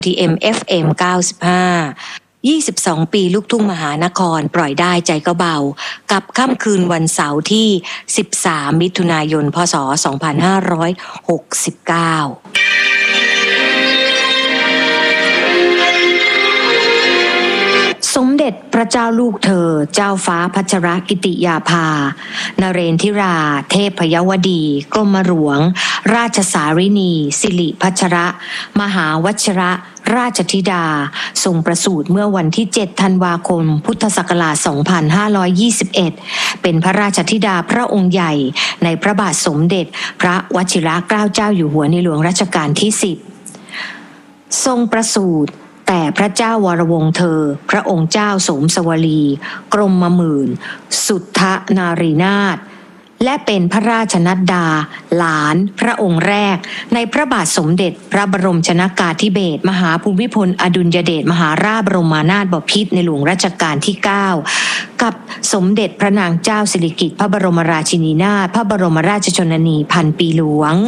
TM FM 95 22 ปีลูกทุ่งมหานครปล่อยได้ใจก็เบากับค่ำคืนวันเสาร์ที่13มิถุนายนพศ2569สมเด็จพระเจ้าลูกเธอเจ้าฟ้าพัชรกิติยาภานเรนทิราเทพยวดีกรมหลวงราชสารินีสิริพัชรมหาวชรราชธิดาทรงประสูติเมื่อวันที่7ธันวาคมพุทธศักราช2521เป็นพระราชธิดาพระองค์ใหญ่ในพระบาทสมเด็จพระวชิรเกล้าเจ้าอยู่หัวในหลวงรัชกาลที่10ทรงประสูติแต่พระเจ้าวรวงศ์เธอพระองค์เจ้าโสมสวลีกรมหมื่นสุทธนารีนาถและเป็นพระราชนัดดาหลานพระองค์แรกในพระบาทสมเด็จพระบรมชนกาธิเบศรมหาภูมิพลอดุลยเดชมหาราชบรมนาถบพิตรในหลวงรัชกาลที่9กับสมเด็จพระนางเจ้าสิริกิติ์พระบรมราชินีนาถพระบรมราชชนนีพันปีหลวง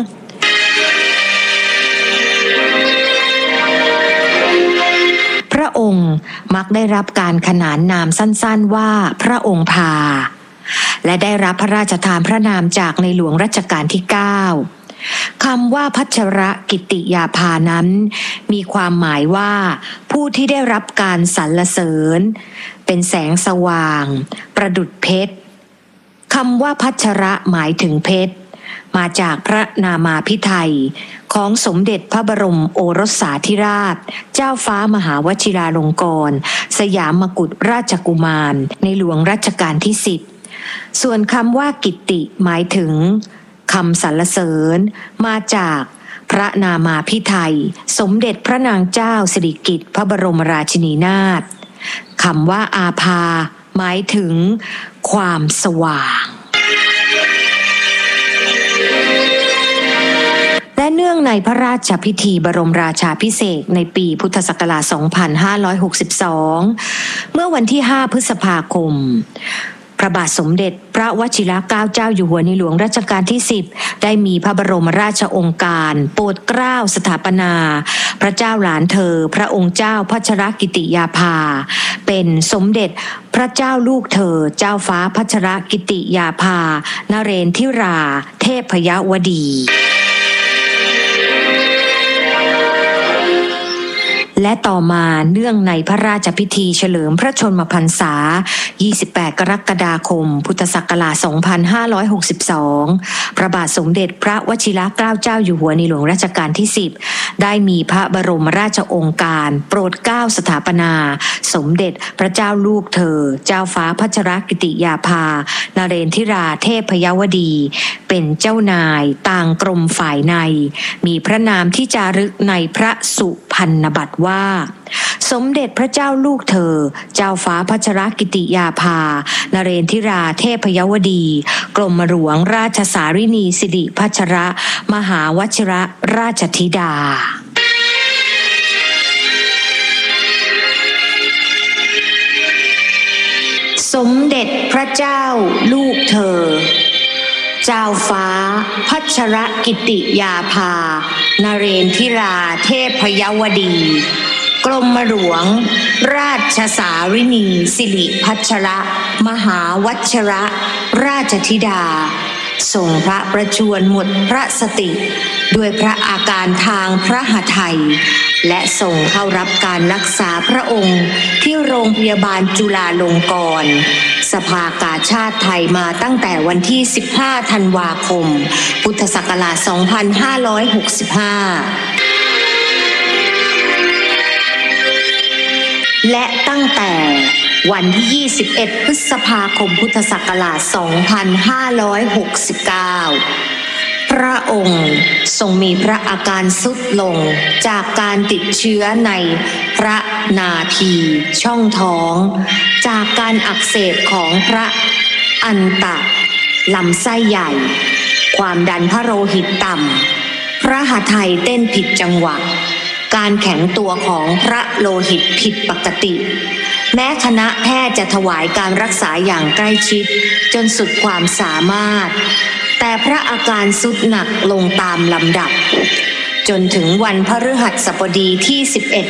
พระองค์มักได้รับการขนานนามสั้นๆว่าพระองค์พาและได้รับพระราชทานพระนามจากในหลวงรัชกาลที่9คำว่าพัชรกิติยาภานั้นมีความหมายว่าผู้ที่ได้รับการสรรเสริญเป็นแสงสว่างประดุจเพชรคำว่าพัชรหมายถึงเพชรมาจากพระนามาภิไธยของสมเด็จพระบรมโอรสสาธิราชเจ้าฟ้ามหาวชิราลงกรณ์สยามกุฎราชกุมารในหลวงรัชกาลที่10ส่วนคำว่ากิตติหมายถึงคำสรรเสริญมาจากพระนามาภิไธยสมเด็จพระนางเจ้าสิริกิติ์พระบรมราชินีนาถคำว่าอาภาหมายถึงความสว่างและเนื่องในพระราชพิธีบรมราชาภิเษกในปีพุทธศักราช2562เมื่อวันที่5พฤษภาคมพระบาทสมเด็จพระวชิรเกล้าเจ้าอยู่หัวในหลวงรัชกาลที่10ได้มีพระบรมราชโองการโปรดเกล้าสถาปนาพระเจ้าหลานเธอพระองค์เจ้าพัชรกิติยาภาเป็นสมเด็จพระเจ้าลูกเธอเจ้าฟ้าพัชรกิติยาภานเรนทิราเทพยวดีและต่อมาเนื่องในพระราชพิธีเฉลิมพระชนมพรรษา28กรกฎาคมพุทธศักราช2562พระบาทสมเด็จพระวชิรเกล้าเจ้าอยู่หัวในหลวงรัชกาลที่10ได้มีพระบรมราชโองการโปรดเกล้าสถาปนาสมเด็จพระเจ้าลูกเธอเจ้าฟ้าพัชรกิติยาภานเรนทิราเทพยวดีเป็นเจ้านายต่างกรมฝ่ายในมีพระนามที่จารึกในพระสุพรรณบัตรว่าสมเด็จพระเจ้าลูกเธอเจ้าฟ้าพัชรกิติยาภานเรนทิราเทพยวดีกรมหลวงราชสารินีสิริพัชรมหาวชิรราชธิดาสมเด็จพระเจ้าลูกเธอเจ้าฟ้าพัชรกิติยาภานเรนทิราเทพยวดีกรมหลวงราชสารินีสิริพัชรมหาวชรราชธิดาทรงพระประชวรหมดพระสติด้วยพระอาการทางพระหทัยและส่งเข้ารับการรักษาพระองค์ที่โรงพยาบาลจุฬาลงกรณ์สภากาชาติไทยมาตั้งแต่วันที่15ธันวาคมพุทธศักราช2565และตั้งแต่วันที่21พฤษภาคมพุทธศักราช2569พระองค์ทรงมีพระอาการทรุดลงจากการติดเชื้อในพระนาทีช่องท้องจากการอักเสบของพระอันตะลำไส้ใหญ่ความดันพระโลหิตต่ำพระหทัยเต้นผิดจังหวะการแข็งตัวของพระโลหิตผิดปกติแม้คณะแพทย์จะถวายการรักษาอย่างใกล้ชิดจนสุดความสามารถแต่พระอาการทรุดหนักลงตามลำดับจนถึงวันพฤหัสบดีที่11